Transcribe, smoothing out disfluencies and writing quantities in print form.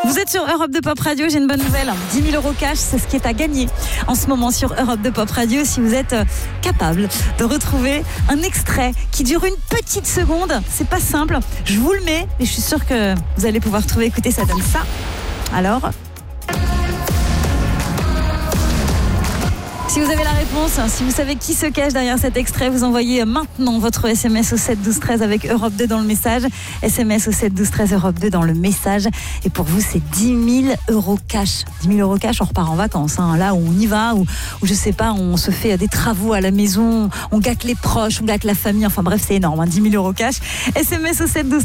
Vous êtes sur Europe 2 Pop Radio, j'ai une bonne nouvelle. 10 000 euros cash, c'est ce qui est à gagner en ce moment sur Europe 2 Pop Radio. Si vous êtes capable de retrouver un extrait qui dure une petite seconde, c'est pas simple. Je vous le mets, mais je suis sûre que vous allez pouvoir trouver. Écoutez, ça donne ça. Alors, si vous avez la réponse, si vous savez qui se cache derrière cet extrait, vous envoyez maintenant votre SMS au 7 12 13 avec Europe 2 dans le message. SMS au 7 12 13 Europe 2 dans le message. Et pour vous, c'est 10 000 euros cash. 10 000 euros cash, on repart en vacances. Là où on y va, où je sais pas, on se fait des travaux à la maison, on gâte les proches, on gâte la famille. Enfin bref, c'est énorme. 10 000 euros cash. SMS au 7 12